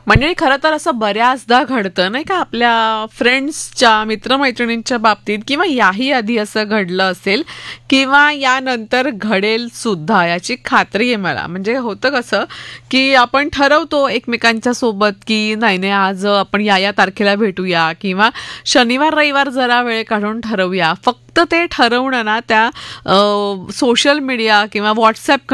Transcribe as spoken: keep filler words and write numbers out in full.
म्हणजे खरं तर असं बऱ्याचदा घडतं नाही का आपल्या फ्रेंड्सच्या मित्रमैत्रिणींच्या बाबतीत किंवा याही आधी असं घडलं असेल किंवा यानंतर घडेल सुद्धा याची खात्री आहे मला. म्हणजे होतं कसं की आपण ठरवतो एकमेकांच्या सोबत की नाही नाही आज आपण या या तारखेला भेटूया किंवा शनिवार रविवार जरा वेळ काढून ठरवूया. फक्त ते ठरवणं ना त्या सोशल मीडिया किंवा व्हॉट्सअप